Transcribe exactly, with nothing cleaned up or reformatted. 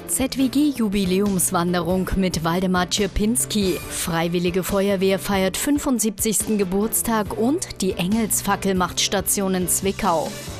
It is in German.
Z W G-Jubiläumswanderung mit Waldemar Cierpinski. Freiwillige Feuerwehr feiert fünfundsiebzigsten Geburtstag und die Engelsfackel macht Station in Zwickau.